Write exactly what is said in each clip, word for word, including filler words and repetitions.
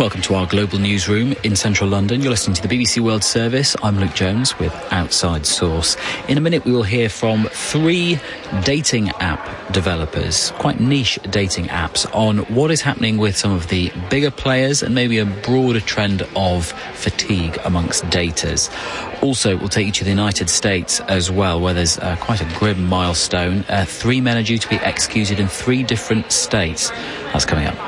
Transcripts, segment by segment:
Welcome to our global newsroom in central London. You're listening to the B B C World Service. I'm Luke Jones with Outside Source. In a minute, we will hear from three dating app developers, quite niche dating apps, on what is happening with some of the bigger players and maybe a broader trend of fatigue amongst daters. Also, we'll take you to the United States as well, where there's uh, quite a grim milestone. Uh, three men are due to be executed in three different states. That's coming up.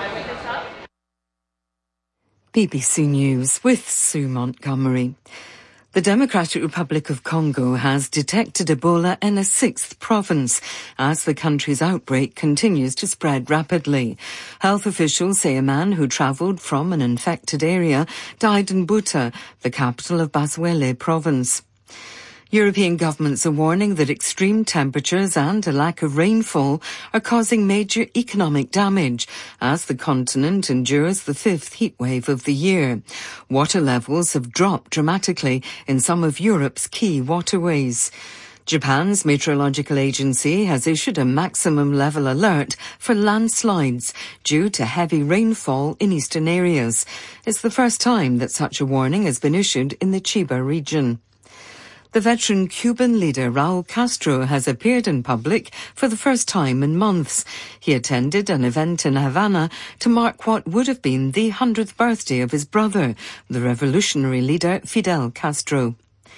B B C News with Sue Montgomery. The Democratic Republic of Congo has detected Ebola in a sixth province as the country's outbreak continues to spread rapidly. Health officials say a man who travelled from an infected area died in Buta, the capital of Baswele province. European governments are warning that extreme temperatures and a lack of rainfall are causing major economic damage as the continent endures the fifth heatwave of the year. Water levels have dropped dramatically in some of Europe's key waterways. Japan's meteorological agency has issued a maximum level alert for landslides due to heavy rainfall in eastern areas. It's the first time that such a warning has been issued in the Chiba region. The veteran Cuban leader Raul Castro has appeared in public for the first time in months. He attended an event in Havana to mark what would have been the hundredth birthday of his brother, the revolutionary leader Fidel Castro.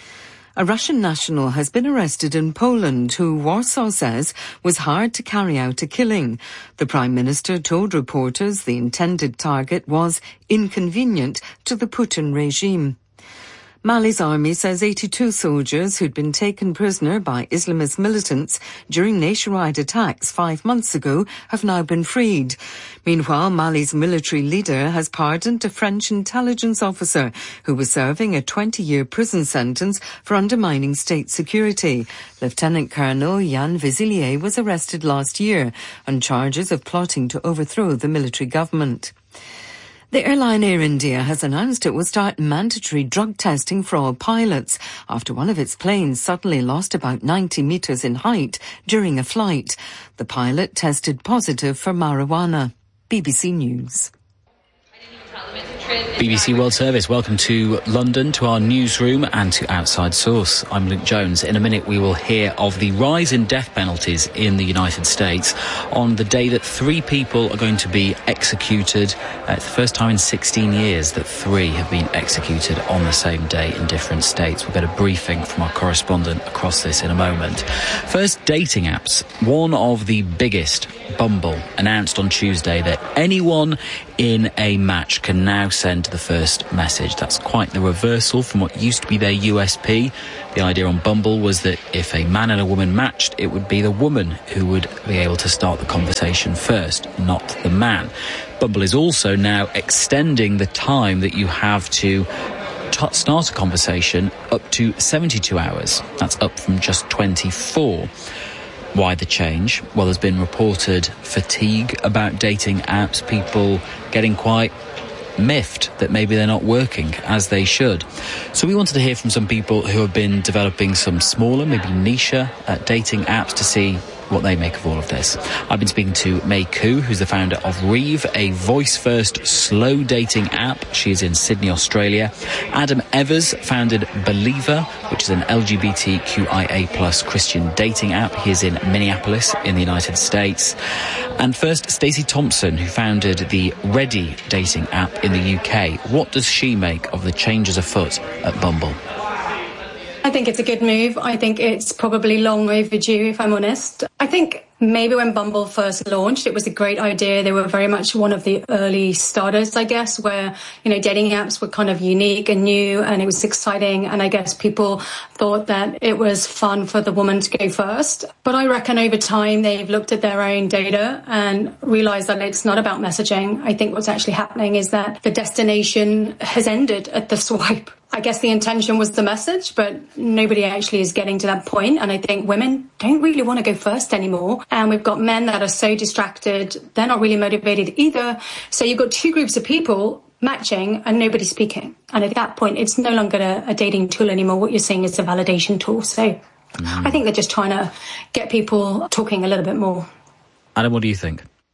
A Russian national has been arrested in Poland who Warsaw says was hired to carry out a killing. The Prime Minister told reporters the intended target was inconvenient to the Putin regime. Mali's army says eighty-two soldiers who'd been taken prisoner by Islamist militants during nationwide attacks five months ago have now been freed. Meanwhile, Mali's military leader has pardoned a French intelligence officer who was serving a twenty-year prison sentence for undermining state security. Lieutenant Colonel Yann Vézilier was arrested last year on charges of plotting to overthrow the military government. The airline Air India has announced it will start mandatory drug testing for all pilots after one of its planes suddenly lost about ninety metres in height during a flight. The pilot tested positive for marijuana. B B C News. B B C World Service, welcome to London, to our newsroom and to Outside Source. I'm Luke Jones. In a minute we will hear of the rise in death penalties in the United States on the day that three people are going to be executed. Uh, it's the first time in sixteen years that three have been executed on the same day in different states. We'll get a briefing from our correspondent across this in a moment. First, dating apps. One of the biggest, Bumble, announced on Tuesday that anyone in a match can now send the first message. That's quite the reversal from what used to be their U S P. The idea on Bumble was that if a man and a woman matched, it would be the woman who would be able to start the conversation first, not the man. Bumble is also now extending the time that you have to t- start a conversation up to seventy-two hours. That's up from just twenty-four. Why the change? Well, there's been reported fatigue about dating apps, people getting quite miffed that maybe they're not working as they should. So we wanted to hear from some people who have been developing some smaller, maybe niche uh, dating apps to see what they make of all of this. I've been speaking to May Koo, who's the founder of Reeve, a voice-first slow dating app. She's in Sydney, Australia. Adam Evers founded Believer, which is an L G B T Q I A plus Christian dating app. He is in Minneapolis in the United States. And first, Stacey Thompson, who founded the Ready dating app in the U K. What does she make of the changes afoot at Bumble? I think it's a good move. I think it's probably long overdue, if I'm honest. I think maybe when Bumble first launched, it was a great idea. They were very much one of the early starters, I guess, where, you know, dating apps were kind of unique and new and it was exciting. And I guess people thought that it was fun for the woman to go first. But I reckon over time, they've looked at their own data and realized that it's not about messaging. I think what's actually happening is that the destination has ended at the swipe. I guess the intention was the message, but nobody actually is getting to that point. And I think women don't really want to go first anymore. And we've got men that are so distracted, they're not really motivated either. So you've got two groups of people matching and nobody speaking. And at that point, it's no longer a, a dating tool anymore. What you're seeing is a validation tool. So mm. I think they're just trying to get people talking a little bit more. Adam, what do you think?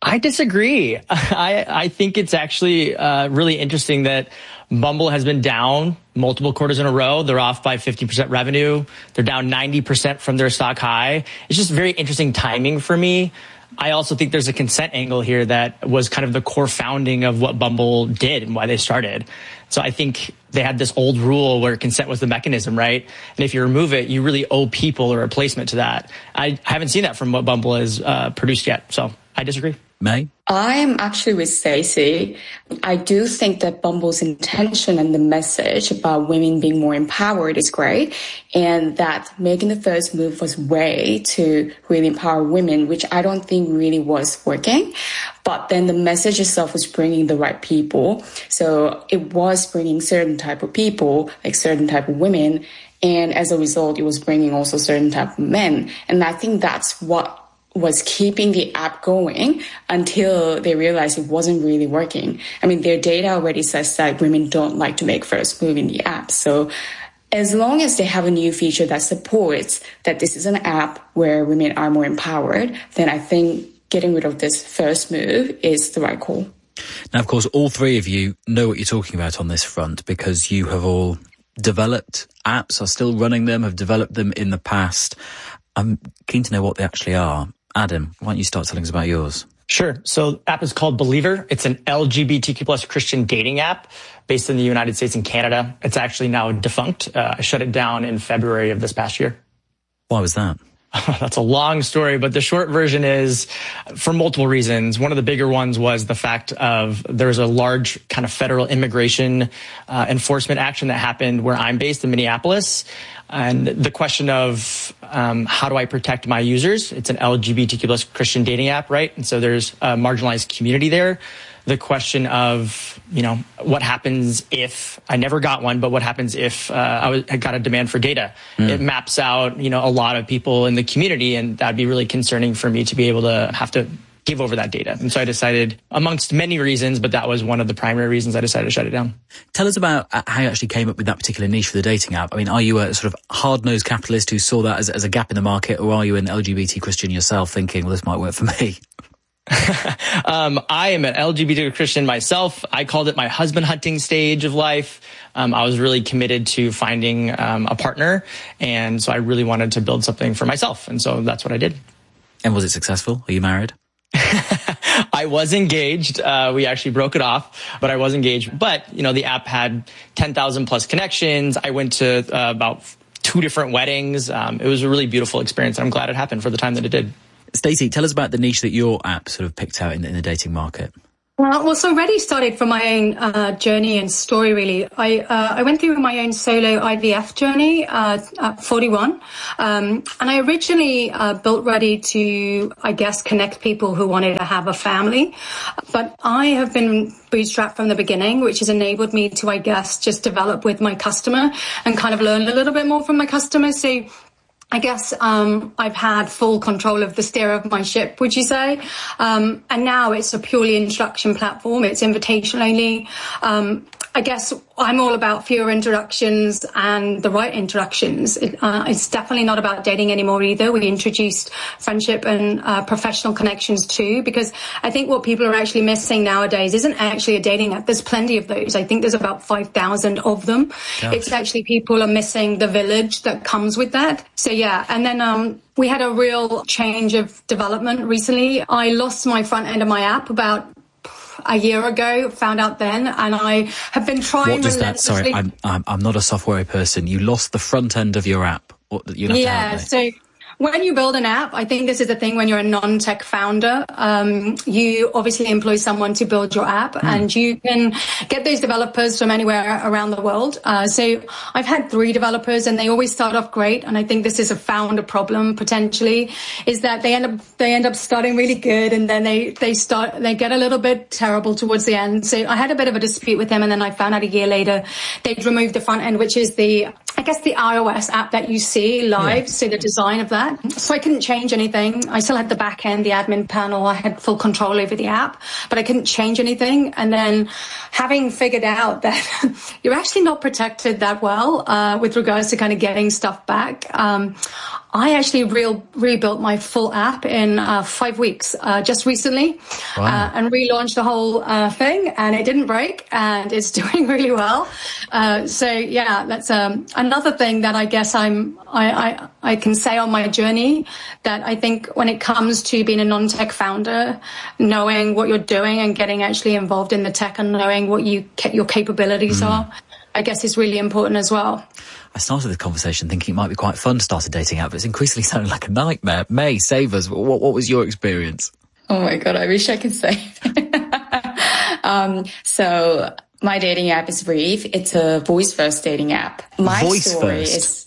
I disagree. I, I think it's actually uh, really interesting that Bumble has been down multiple quarters in a row. They're off by fifty percent revenue. They're down ninety percent from their stock high. It's just very interesting timing for me. I also think there's a consent angle here that was kind of the core founding of what Bumble did and why they started. So I think they had this old rule where consent was the mechanism, right? And if you remove it, you really owe people a replacement to that. I haven't seen that from what Bumble has uh, produced yet. So I disagree. May? I'm actually with Stacey. I do think that Bumble's intention and the message about women being more empowered is great, and that making the first move was way to really empower women, which I don't think really was working. But then the message itself was bringing the right people. So it was bringing certain type of people, like certain type of women. And as a result, it was bringing also certain type of men. And I think that's what was keeping the app going until they realized it wasn't really working. I mean, their data already says that women don't like to make first move in the app. So as long as they have a new feature that supports that this is an app where women are more empowered, then I think getting rid of this first move is the right call. Now, of course, all three of you know what you're talking about on this front because you have all developed apps, are still running them, have developed them in the past. I'm keen to know what they actually are. Adam, why don't you start telling us about yours? Sure. So the app is called Believer. It's an L G B T Q plus Christian dating app based in the United States and Canada. It's actually now defunct. Uh, I shut it down in February of this past year. Why was that? That's a long story, but the short version is for multiple reasons. One of the bigger ones was the fact of there's a large kind of federal immigration uh, enforcement action that happened where I'm based in Minneapolis. And the question of um, how do I protect my users? It's an L G B T Q plus Christian dating app, right? And so there's a marginalized community there. The question of, you know, what happens if I never got one, but what happens if uh, I, was, I got a demand for data? Mm. It maps out, you know, a lot of people in the community, and that'd be really concerning for me to be able to have to give over that data. And so I decided, amongst many reasons, but that was one of the primary reasons I decided to shut it down. Tell us about how you actually came up with that particular niche for the dating app. I mean, are you a sort of hard-nosed capitalist who saw that as, as a gap in the market, or are you an L G B T Christian yourself thinking, well, this might work for me? um, I am an L G B T Christian myself. I called it my husband hunting stage of life. Um, I was really committed to finding um, a partner. And so I really wanted to build something for myself. And so that's what I did. And was it successful? Are you married? I was engaged. Uh, we actually broke it off, but I was engaged. But, you know, the app had ten thousand plus connections. I went to uh, about two different weddings. Um, it was a really beautiful experience. I'm glad it happened for the time that it did. Stacey, tell us about the niche that your app sort of picked out in the, in the dating market. Well, well, so already started from my own uh, journey and story, really. I uh, I went through my own solo I V F journey uh, at forty-one. Um, and I originally uh, built Ready to, I guess, connect people who wanted to have a family. But I have been bootstrapped from the beginning, which has enabled me to, I guess, just develop with my customer and kind of learn a little bit more from my customer. So I guess um, I've had full control of the steer of my ship, would you say? Um, and now it's a purely introduction platform. It's invitation only. Um, I guess I'm all about fewer introductions and the right introductions. It, uh, it's definitely not about dating anymore either. We introduced friendship and uh, professional connections too, because I think what people are actually missing nowadays isn't actually a dating app. There's plenty of those. I think there's about five thousand of them. Gosh. It's actually people are missing the village that comes with that. So yeah, and then um, we had a real change of development recently. I lost my front end of my app about a year ago, found out then, and I have been trying. What does that? Sorry, I'm, I'm I'm not a software person. You lost the front end of your app. What, you have yeah. To so when you build an app, I think this is the thing when you're a non-tech founder, um, you obviously employ someone to build your app, mm. and you can get those developers from anywhere around the world. Uh, so I've had three developers, and they always start off great. And I think this is a founder problem potentially, is that they end up they end up starting really good, and then they they start they get a little bit terrible towards the end. So I had a bit of a dispute with them, and then I found out a year later they'd removed the front end, which is the I guess the iOS app that you see live, yeah. So the design of that. So I couldn't change anything. I still had the back end, the admin panel. I had full control over the app, but I couldn't change anything. And then having figured out that you're actually not protected that well uh, with regards to kind of getting stuff back, um, I actually re- rebuilt my full app in uh, five weeks, uh, just recently, wow. uh, and relaunched the whole uh, thing, and it didn't break, and it's doing really well. Uh, so yeah, that's um, another thing that I guess I'm I, I I can say on my journey, that I think when it comes to being a non-tech founder, knowing what you're doing and getting actually involved in the tech and knowing what you your capabilities mm. are, I guess is really important as well. I started the conversation thinking it might be quite fun to start a dating app, but it's increasingly sounding like a nightmare. May, save us. What, what was your experience? Oh my God, I wish I could say. um, so my dating app is Reeve. It's a voice-first dating app. My voice story first? is,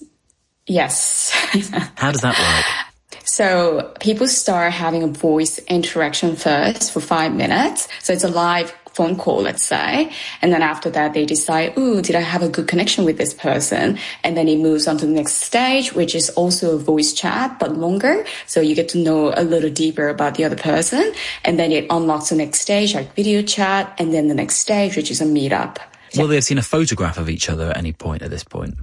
yes. How does that work? So people start having a voice interaction first for five minutes. So it's a live phone call, let's say. And then after that, they decide, ooh, did I have a good connection with this person? And then it moves on to the next stage, which is also a voice chat, but longer. So you get to know a little deeper about the other person. And then it unlocks the next stage, like video chat. And then the next stage, which is a meetup. Will they have seen a photograph of each other at any point at this point?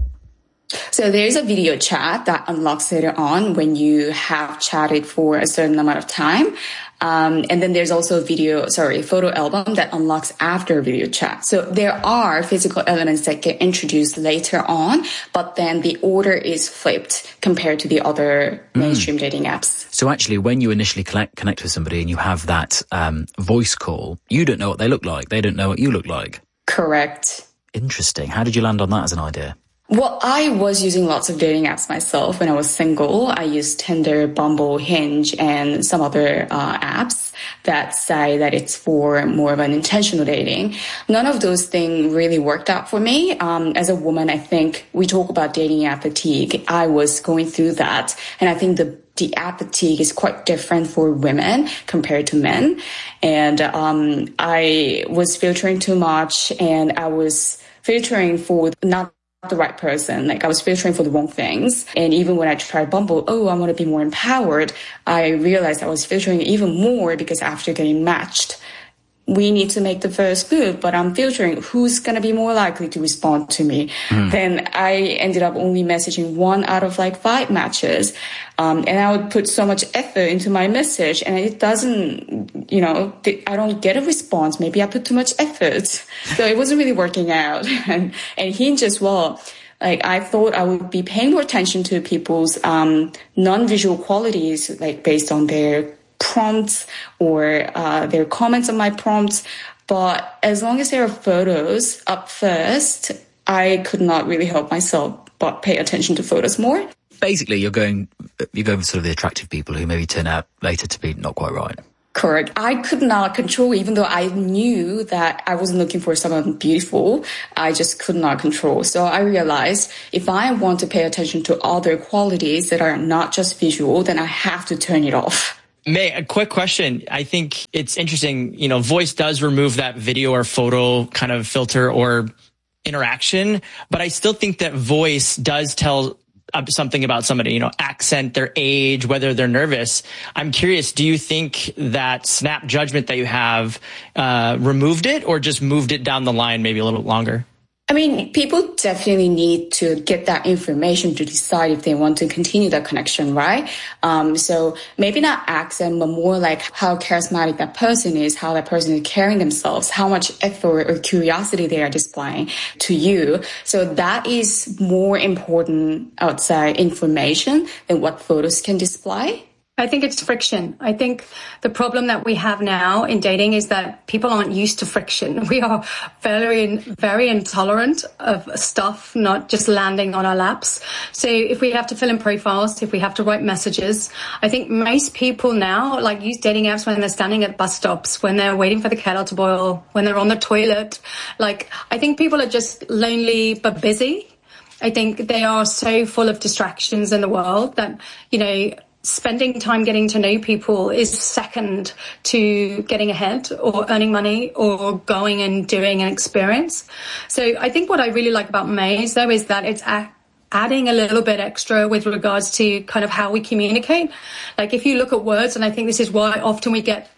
So there's a video chat that unlocks later on when you have chatted for a certain amount of time. Um, and then there's also a video, sorry, photo album that unlocks after video chat. So there are physical elements that get introduced later on, but then the order is flipped compared to the other mm. mainstream dating apps. So actually, when you initially connect, connect with somebody and you have that um, voice call, you don't know what they look like. They don't know what you look like. Correct. Interesting. How did you land on that as an idea? Well, I was using lots of dating apps myself when I was single. I used Tinder, Bumble, Hinge, and some other uh, apps that say that it's for more of an intentional dating. None of those things really worked out for me. Um, as a woman, I think we talk about dating app fatigue. I was going through that, and I think the the app fatigue is quite different for women compared to men. And um, I was filtering too much, and I was filtering for not the right person. Like I was filtering for the wrong things. And even when I tried Bumble, oh, I want to be more empowered, I realized I was filtering even more because after getting matched, we need to make the first move, but I'm filtering who's going to be more likely to respond to me. Mm. Then I ended up only messaging one out of like five matches. Um, and I would put so much effort into my message and it doesn't, you know, I don't get a response. Maybe I put too much effort. So it wasn't really working out. and, and Hinge as well. Like I thought I would be paying more attention to people's, um, non-visual qualities, like based on their prompts or uh, their comments on my prompts. But as long as there are photos up first, I could not really help myself but pay attention to photos more. Basically, you're going, you're going for sort of the attractive people who maybe turn out later to be not quite right. Correct. I could not control, even though I knew that I wasn't looking for someone beautiful, I just could not control. So I realized if I want to pay attention to other qualities that are not just visual, then I have to turn it off. May, a quick question. I think it's interesting, you know, voice does remove that video or photo kind of filter or interaction, but I still think that voice does tell something about somebody, you know, accent, their age, whether they're nervous. I'm curious, do you think that snap judgment that you have uh, removed it or just moved it down the line maybe a little bit longer? I mean, people definitely need to get that information to decide if they want to continue that connection, right? Um, so maybe not accent, but more like how charismatic that person is, how that person is carrying themselves, how much effort or curiosity they are displaying to you. So that is more important, I would say, information than what photos can display. I think it's friction. I think the problem that we have now in dating is that people aren't used to friction. We are very, very intolerant of stuff not just landing on our laps. So if we have to fill in profiles, if we have to write messages, I think most people now like use dating apps when they're standing at bus stops, when they're waiting for the kettle to boil, when they're on the toilet. Like, I think people are just lonely but busy. I think they are so full of distractions in the world that, you know, spending time getting to know people is second to getting ahead or earning money or going and doing an experience. So I think what I really like about Maze, though, is that it's a- adding a little bit extra with regards to kind of how we communicate. Like if you look at words, and I think this is why often we get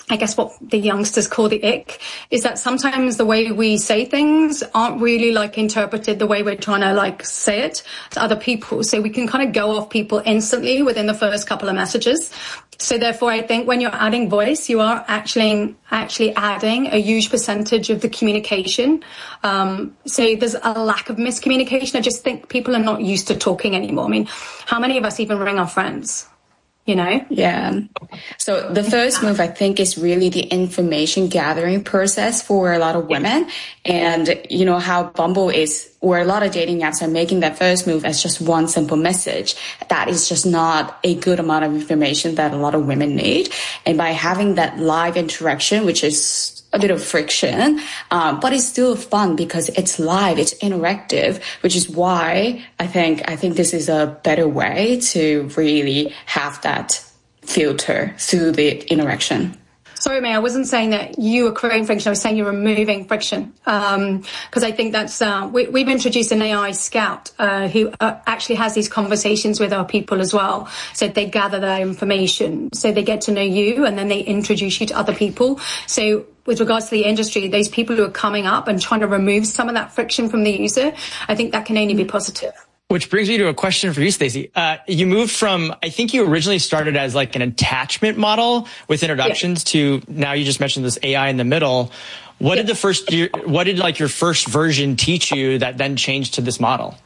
I guess what the youngsters call the ick, is that sometimes the way we say things aren't really like interpreted the way we're trying to like say it to other people. So we can kind of go off people instantly within the first couple of messages. So therefore, I think when you're adding voice, you are actually actually adding a huge percentage of the communication. Um, so there's a lack of miscommunication. I just think people are not used to talking anymore. I mean, how many of us even ring our friends? You know? Yeah. So the first move, I think, is really the information gathering process for a lot of women. And, you know, how Bumble is, or a lot of dating apps are making that first move as just one simple message. That is just not a good amount of information that a lot of women need. And by having that live interaction, which is a bit of friction, um, but it's still fun because it's live, it's interactive, which is why I think I think this is a better way to really have that filter through the interaction. Sorry, May, I wasn't saying that you were creating friction. I was saying you're removing friction. Um, because I think that's, uh, we, we've introduced an A I scout, uh, who uh, actually has these conversations with our people as well. So they gather their information. So they get to know you and then they introduce you to other people. So with regards to the industry, those people who are coming up and trying to remove some of that friction from the user, I think that can only be positive. Which brings me to a question for you, Stacey. Uh, you moved from, I think you originally started as like an attachment model with introductions yeah. to now you just mentioned this A I in the middle. What yeah. did the first, what did like your first version teach you that then changed to this model?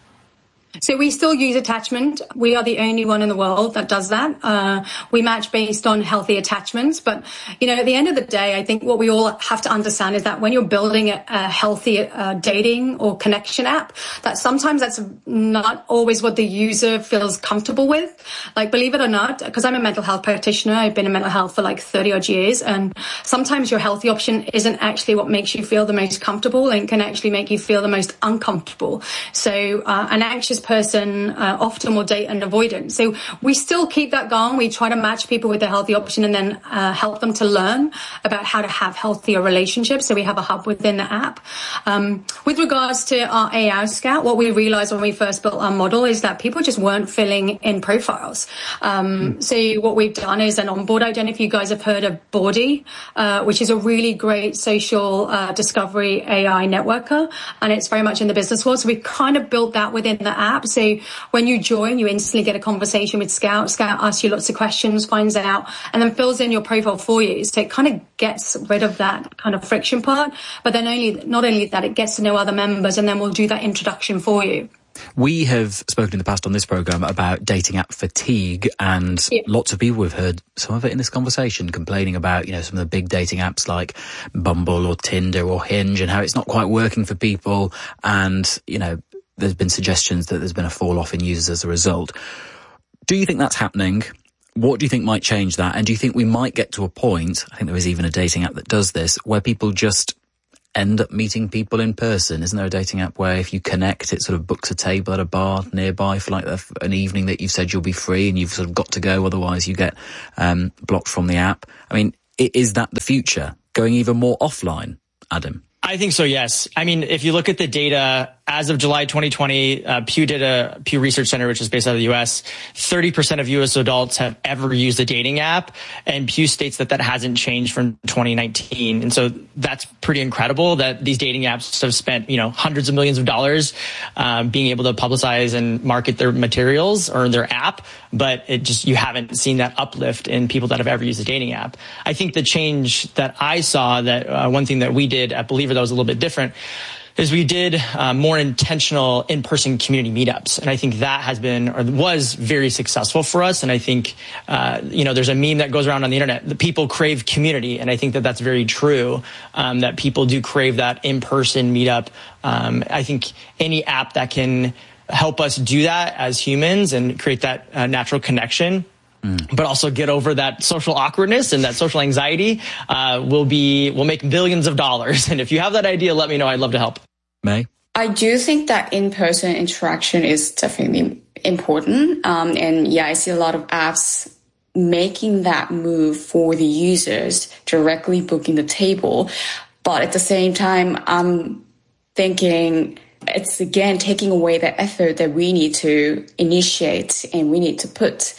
So we still use attachment. We are the only one in the world that does that. Uh, we match based on healthy attachments. But, you know, at the end of the day, I think what we all have to understand is that when you're building a, a healthy uh, dating or connection app, that sometimes that's not always what the user feels comfortable with. Like, believe it or not, because I'm a mental health practitioner, I've been in mental health for like thirty odd years. And sometimes your healthy option isn't actually what makes you feel the most comfortable and can actually make you feel the most uncomfortable. So uh, an anxious person uh, often will date an avoidant. So we still keep that going. We try to match people with the healthy option and then uh, help them to learn about how to have healthier relationships. So we have a hub within the app. Um, with regards to our A I scout, what we realized when we first built our model is that people just weren't filling in profiles. Um, mm. So what we've done is an onboard. I don't know if you guys have heard of Bordy, uh, which is a really great social uh, discovery A I networker, and it's very much in the business world. So we kind of built that within the app. So when you join, you instantly get a conversation with Scout. Scout asks you lots of questions, finds out, and then fills in your profile for you. So it kind of gets rid of that kind of friction part. But then only, not only that, it gets to know other members, and then we'll do that introduction for you. We have spoken in the past on this programme about dating app fatigue, and yeah. lots of people have heard some of it in this conversation complaining about, you know, some of the big dating apps like Bumble or Tinder or Hinge and how it's not quite working for people, and, you know, there's been suggestions that there's been a fall off in users as a result. Do you think that's happening? What do you think might change that? And do you think we might get to a point, I think there is even a dating app that does this, where people just end up meeting people in person? Isn't there a dating app where if you connect, it sort of books a table at a bar nearby for like an evening that you've said you'll be free and you've sort of got to go, otherwise you get um, blocked from the app? I mean, is that the future, going even more offline, Adam? I think so, yes. I mean, if you look at the data, as of July twenty twenty, uh, Pew did a Pew Research Center, which is based out of the U S, thirty percent of U S adults have ever used a dating app. And Pew states that that hasn't changed from twenty nineteen. And so that's pretty incredible that these dating apps have spent, you know, hundreds of millions of dollars, um, being able to publicize and market their materials or their app. But it just, you haven't seen that uplift in people that have ever used a dating app. I think the change that I saw, that uh, one thing that we did at Believer that was a little bit different, is we did uh, more intentional in-person community meetups. And I think that has been, or was very successful for us. And I think, uh, you know, there's a meme that goes around on the internet, the people crave community. And I think that that's very true, um, that people do crave that in-person meetup. Um, I think any app that can help us do that as humans and create that uh, natural connection, Mm. but also get over that social awkwardness and that social anxiety, uh, will be, will make billions of dollars. And if you have that idea, let me know. I'd love to help. May? I do think that in-person interaction is definitely important. Um, and yeah, I see a lot of apps making that move for the users, directly booking the table. But at the same time, I'm thinking it's, again, taking away the effort that we need to initiate and we need to put.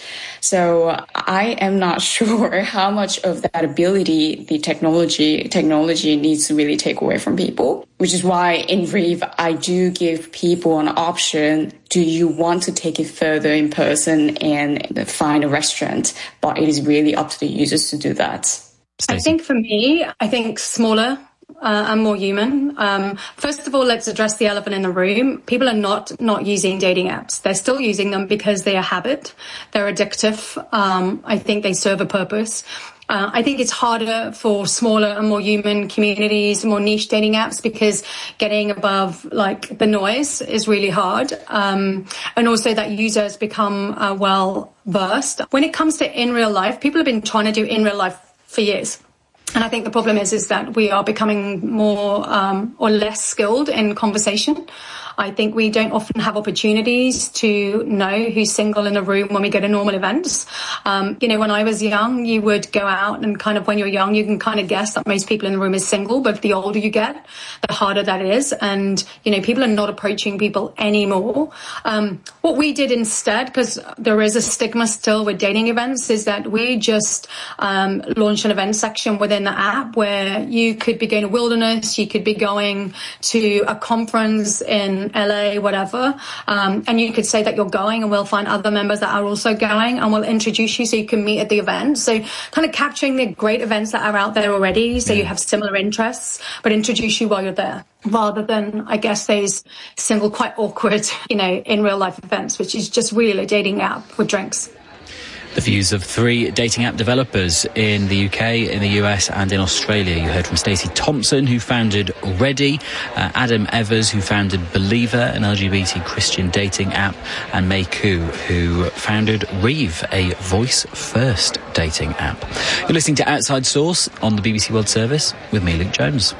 So I am not sure how much of that ability the technology technology needs to really take away from people, which is why in Reeve, I do give people an option. Do you want to take it further in person and find a restaurant? But it is really up to the users to do that. Stacey? I think for me, I think smaller Uh, and more human. Um, first of all, let's address the elephant in the room. People are not not using dating apps. They're still using them because they're a habit. They're addictive. Um, I think they serve a purpose. Uh, I think it's harder for smaller and more human communities, more niche dating apps, because getting above like the noise is really hard. Um, and also that users become uh, well versed. When it comes to in real life, people have been trying to do in real life for years. And I think the problem is, is that we are becoming more um, or less skilled in conversation. I think we don't often have opportunities to know who's single in a room when we go to normal events. Um, you know, when I was young, you would go out and kind of when you're young, you can kind of guess that most people in the room is single. But the older you get, the harder that is. And, you know, people are not approaching people anymore. Um, what we did instead, because there is a stigma still with dating events, is that we just um, launched an event section within the app where you could be going to Wilderness, you could be going to a conference in L A, whatever, um, and you could say that you're going, and we'll find other members that are also going, and we'll introduce you so you can meet at the event. So kind of capturing the great events that are out there already, so yeah. you have similar interests, but introduce you while you're there, rather than, I guess, those single, quite awkward, you know, in real life events, which is just really a dating app with drinks. The views of three dating app developers in the U K, in the U S and in Australia. You heard from Stacey Thompson, who founded Ready, uh, Adam Evers, who founded Believer, an L G B T Christian dating app, and May Koo, who founded Reeve, a voice-first dating app. You're listening to Outside Source on the B B C World Service with me, Luke Jones.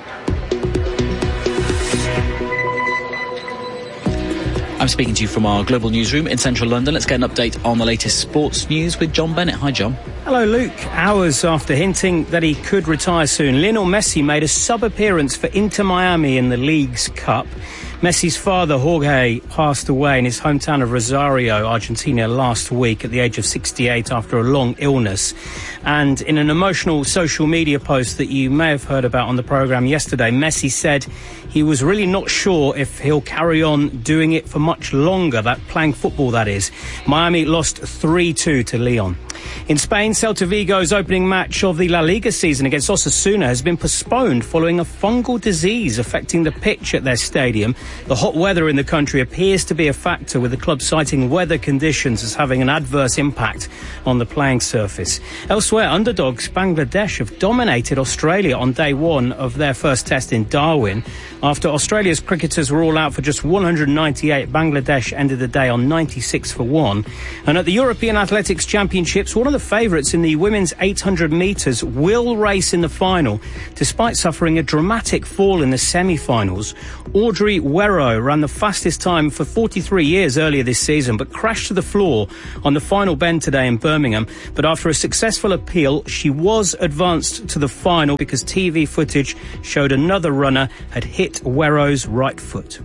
I'm speaking to you from our global newsroom in central London. Let's get an update on the latest sports news with John Bennett. Hi, John. Hello, Luke. Hours after hinting that he could retire soon, Lionel Messi made a sub-appearance for Inter Miami in the League's Cup. Messi's father, Jorge, passed away in his hometown of Rosario, Argentina, last week at the age of sixty-eight after a long illness. And in an emotional social media post that you may have heard about on the programme yesterday, Messi said he was really not sure if he'll carry on doing it for much longer, that playing football, that is. Miami lost three two to Lyon. In Spain, Celta Vigo's opening match of the La Liga season against Osasuna has been postponed following a fungal disease affecting the pitch at their stadium. The hot weather in the country appears to be a factor, with the club citing weather conditions as having an adverse impact on the playing surface. Elsewhere, underdogs Bangladesh have dominated Australia on day one of their first test in Darwin. After Australia's cricketers were all out for just one hundred ninety-eight, Bangladesh ended the day on ninety-six for one. And at the European Athletics Championships, one of the favourites in the women's eight hundred metres will race in the final, despite suffering a dramatic fall in the semi-finals. Audrey Werrow ran the fastest time for forty-three years earlier this season, but crashed to the floor on the final bend today in Birmingham. But after a successful appeal, she was advanced to the final because T V footage showed another runner had hit Werrow's right foot.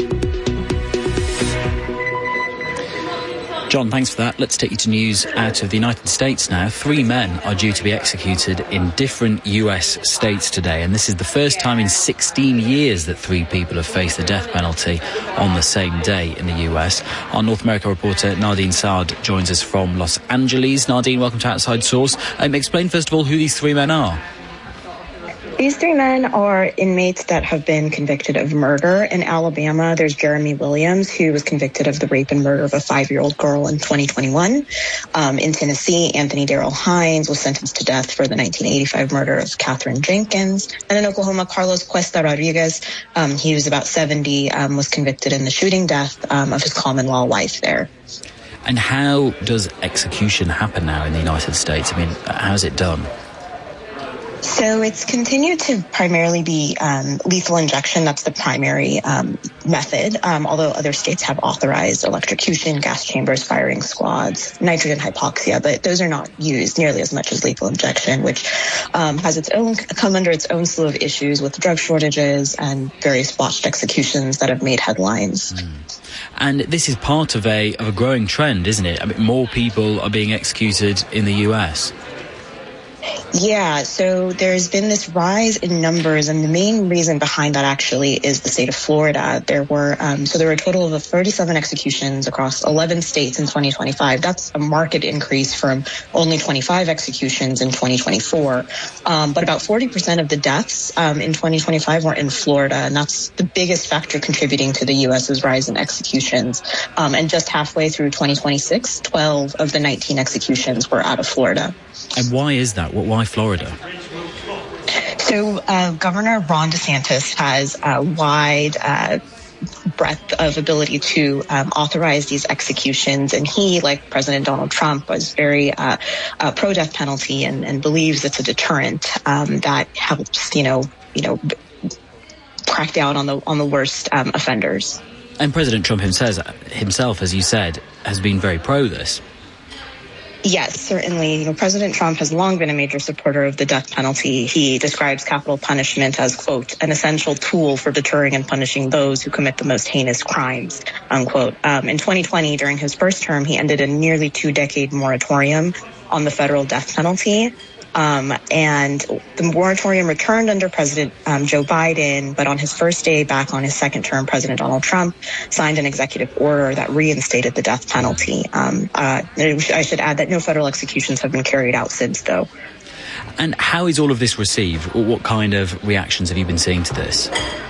John, thanks for that. Let's take you to news out of the United States now. Three men are due to be executed in different U S states today, and this is the first time in sixteen years that three people have faced the death penalty on the same day in the U S. Our North America reporter Nardine Saad joins us from Los Angeles. Nardine, welcome to Outside Source. Um, explain first of all who these three men are. These three men are inmates that have been convicted of murder. In Alabama, there's Jeremy Williams, who was convicted of the rape and murder of a five-year-old girl in twenty twenty-one. Um, in Tennessee, Anthony Darrell Hines was sentenced to death for the nineteen eighty-five murder of Catherine Jenkins. And in Oklahoma, Carlos Cuesta Rodriguez, um, he was about seventy, um, was convicted in the shooting death um, of his common-law wife there. And how does execution happen now in the United States? I mean, how's it done? So it's continued to primarily be um, lethal injection. That's the primary um, method, um, although other states have authorized electrocution, gas chambers, firing squads, nitrogen hypoxia, but those are not used nearly as much as lethal injection, which um, has its own come under its own slew of issues with drug shortages and various botched executions that have made headlines. Mm. And this is part of a of a growing trend, isn't it? I mean, more people are being executed in the U S. Yeah, so there's been this rise in numbers, and the main reason behind that actually is the state of Florida. There were um, so there were a total of thirty-seven executions across eleven states in twenty twenty-five. That's a marked increase from only twenty-five executions in twenty twenty-four. Um, but about forty percent of the deaths um, in twenty twenty-five were in Florida, and that's the biggest factor contributing to the U S's rise in executions. Um, and just halfway through twenty twenty-six, twelve of the nineteen executions were out of Florida. And why is that? Why Florida? So uh, Governor Ron DeSantis has a wide uh, breadth of ability to um, authorize these executions, and he, like President Donald Trump, was very uh, uh, pro-death penalty and, and believes it's a deterrent um, that helps, you know, you know, crack down on the on the worst um, offenders. And President Trump himself, himself, as you said, has been very pro this. Yes, certainly. You know, President Trump has long been a major supporter of the death penalty. He describes capital punishment as, quote, an essential tool for deterring and punishing those who commit the most heinous crimes, unquote. Um, in twenty twenty, during his first term, he ended a nearly two-decade moratorium on the federal death penalty. Um, and the moratorium returned under President um, Joe Biden, but on his first day back on his second term, President Donald Trump signed an executive order that reinstated the death penalty. Um, uh, I should add that no federal executions have been carried out since, though. And how is all of this received? What kind of reactions have you been seeing to this?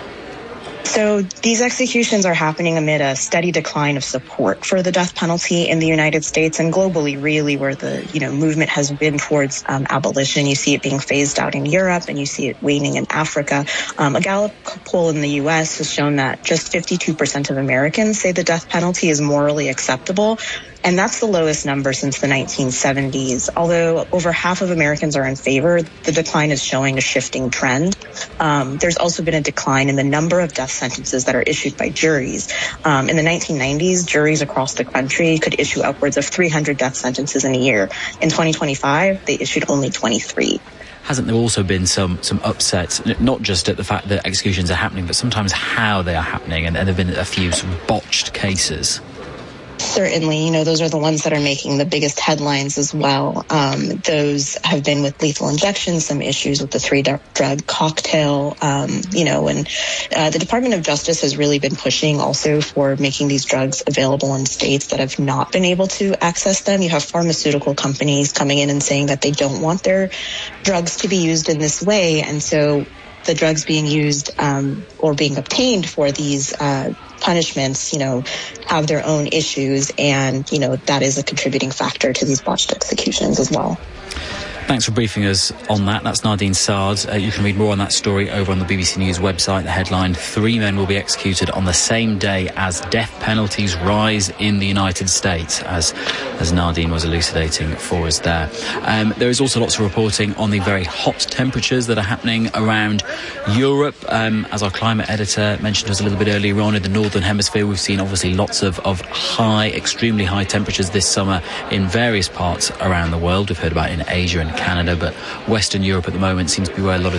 So these executions are happening amid a steady decline of support for the death penalty in the United States and globally, really, where the you know movement has been towards um, abolition. You see it being phased out in Europe, and you see it waning in Africa. Um, a Gallup poll in the U S has shown that just fifty-two percent of Americans say the death penalty is morally acceptable. And that's the lowest number since the nineteen seventies. Although over half of Americans are in favor, the decline is showing a shifting trend. Um, there's also been a decline in the number of death sentences that are issued by juries. Um, in the nineteen nineties, juries across the country could issue upwards of three hundred death sentences in a year. In twenty twenty-five, they issued only twenty-three. Hasn't there also been some some upsets, not just at the fact that executions are happening, but sometimes how they are happening, and, and there have been a few sort of botched cases? Certainly, you know, those are the ones that are making the biggest headlines as well. Um, those have been with lethal injections, some issues with the three-drug cocktail, um, you know, and uh, the Department of Justice has really been pushing also for making these drugs available in states that have not been able to access them. You have pharmaceutical companies coming in and saying that they don't want their drugs to be used in this way, and so the drugs being used um, or being obtained for these uh, punishments, you know, have their own issues, and, you know, that is a contributing factor to these botched executions as well. Thanks for briefing us on that. That's Nadine Sard. Uh, you can read more on that story over on the B B C News website. The headline, three men will be executed on the same day as death penalties rise in the United States, as as Nadine was elucidating for us there. Um, there is also lots of reporting on the very hot temperatures that are happening around Europe. Um, as our climate editor mentioned to us a little bit earlier on, in the Northern Hemisphere, we've seen obviously lots of, of high, extremely high temperatures this summer in various parts around the world. We've heard about it in Asia and Canada, but Western Europe at the moment seems to be where a lot of